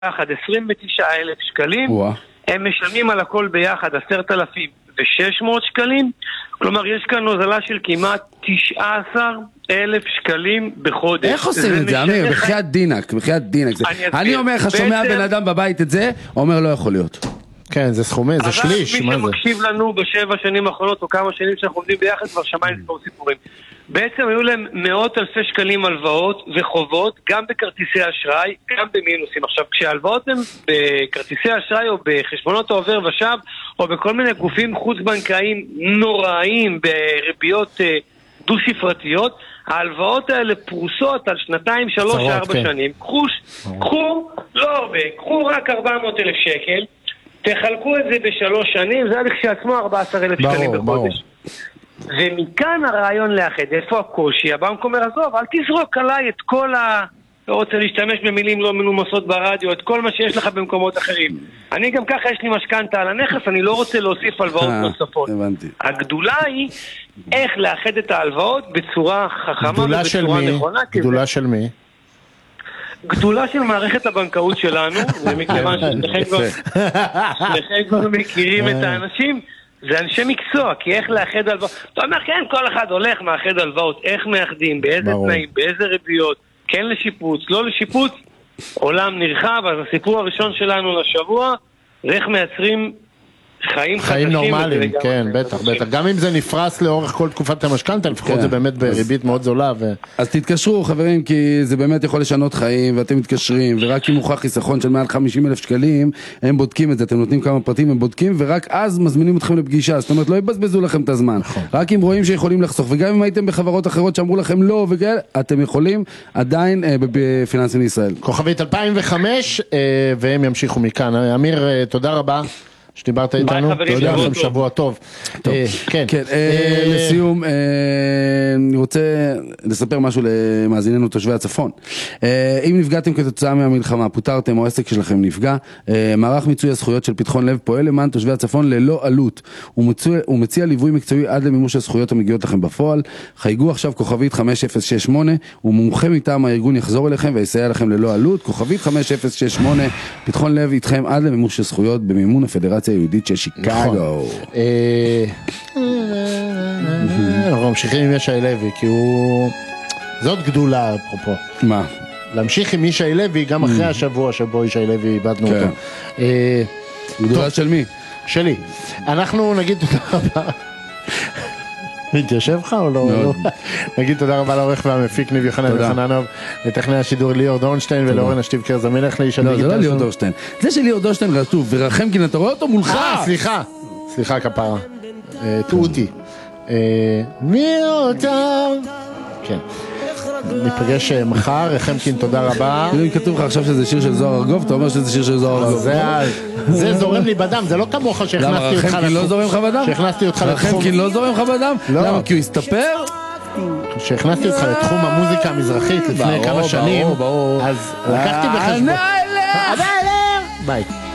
ביחד 29,000 שקלים, הם משלמים על הכל ביחד 10,600 שקלים, כלומר יש כאן נוזלה של כמעט 19,000 שקלים בחודש. איך עושים את זה, אמיר? בחייאת דינק. אני אומר לך, שומע בן אדם בבית את זה, אומר לא יכול להיות. כן, זה סכומי, זה שליש, מה זה? מי שמקשיב לנו בשבע שנים האחרונות, או כמה שנים שאנחנו עובדים ביחד, כבר שמיים לספור סיפורים. בעצם היו להם מאות אלפי שקלים הלוואות וחובות, גם בכרטיסי אשראי, גם במינוסים. עכשיו, כשהלוואות הם בכרטיסי אשראי או בחשבונות העובר ושב, או בכל מיני גופים חוץ-בנקאיים נוראים, בריביות דו-ספרתיות, ההלוואות האלה פרוסות על 2, 3, 4 שנים. קחו רק 400,000 שקל, תחלקו את זה ב3 שנים, זה היה לכשעצמו 14,000 שקלים בחודש. ומכאן הרעיון לאחד. איפה הקושי? הבנק אומר, עזוב, אל תזרוק עליי את כל לא רוצה להשתמש במילים לא מנומסות ברדיו, את כל מה שיש לך במקומות אחרים. אני גם ככה יש לי משכנתה על הנכס, אני לא רוצה להוסיף הלוואות נוספות. הגדולה היא איך לאחד את ההלוואות בצורה חכמה ובצורה נכונה. גדולה של מי? גדולה של מערכת הבנקאות שלנו, ומכיוון ששניכם כבר מכירים את האנשים, זה אנשי מקצוע, כי איך לאחד הלוואות? אתה אומר, כן, כל אחד הולך מאחד הלוואות, איך מאחדים, באיזה תנאים, באיזה ריביות, כן לשיפוץ, לא לשיפוץ, עולם נרחב. אז הסיפור הראשון שלנו לשבוע, זה איך מייצרים חיים נורמליים, כן, בטח. גם אם זה נפרס לאורך כל תקופת המשכנתא, לפחות זה באמת בריבית מאוד זולה. אז תתקשרו חברים, כי זה באמת יכול לשנות חיים, ואתם מתקשרים, ורק אם מוכח חיסכון של מעל 50,000 שקלים, הם בודקים את זה, אתם נותנים כמה פרטים, הם בודקים, ורק אז מזמינים אתכם לפגישה. זאת אומרת, לא יבזבזו לכם את הזמן. רק אם רואים שיכולים לחסוך, וגם אם הייתם בחברות אחרות שאמרו לכם לא וכאלה, אתם יכולים עדיין בפיננסים לישראל. כוכבית 2005, והם ימשיכו מכאן. אמיר, תודה רבה. שדיברת איתנו, תודה לכם, שבוע טוב. כן, לסיום, אני רוצה לספר משהו למאזיננו תושבי הצפון. אם נפגעתם כתוצאה מהמלחמה, פוטרתם או עסק שלכם נפגע, מערך מיצוי הזכויות של פתחון לב פועל למען תושבי הצפון ללא עלות. הוא מציע ליווי מקצועי עד למימוש הזכויות המגיעות לכם בפועל. חייגו עכשיו כוכבית 5068, ומומחה מטעם הארגון יחזור אליכם ויסייע לכם ללא עלות. כוכבית 5068, פתחון לב איתכם עד למימוש הזכויות במימון הפדרציה היהודית של שיקגו. אנחנו ממשיכים עם ישי לוי, כי זאת גדולה, אפרופו. מה? להמשיך עם ישי לוי גם אחרי השבוע שבו ישי לוי איבדנו אותו. גדולה של מי? שלי. אנחנו נגיד תודה רבה. מתיישב לך או לא? נגיד תודה רבה לעורך והמפיק ניב יוחנן וחננוב, לטכנאי השידור ליאור דורנשטיין ולאורן השתיב קרז המלך לאיש הדיגיטל. זה לא ליאור דורנשטיין, זה שליאור דורנשטיין רטוב ורחמקין, אתה רואה אותו מולך. סליחה כפרה, תאותי מי אותם. כן, ניפגש מחר. רחמקין, תודה רבה. אם כתוב לך עכשיו שזה שיר של זוהר ארגוב, אתה אומר שזה שיר של זוהר ארגוב. זה זורם לי בדם, זה לא כמוך שהכנסתי אותך רחמקין לא זורם לך בדם? רחמקין לא זורם לך בדם? למה? כי הוא הסתפר? שהכנסתי אותך לתחום המוזיקה המזרחית לפני כמה שנים, אז לקחתי בחשבון. ביי.